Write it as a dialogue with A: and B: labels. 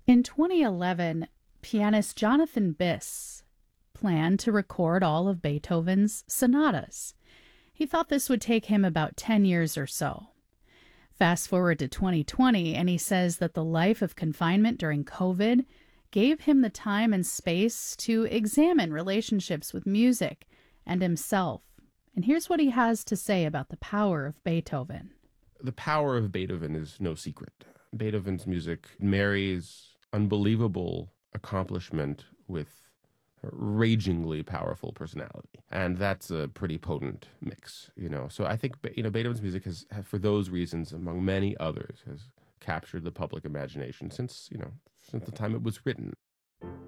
A: In 2011, pianist Jonathan Biss planned to record all of Beethoven's sonatas. He thought this would take him about 10 years or so. Fast forward to 2020, and he says that the life of confinement during COVID gave him the time and space to examine relationships with music and himself. And here's what he has to say about the power of Beethoven.
B: The power of Beethoven is no secret. Beethoven's music marries unbelievable accomplishment with a ragingly powerful personality. And that's a pretty potent mix. So I think, Beethoven's music has, for those reasons, among many others, has captured the public imagination since the time it was written.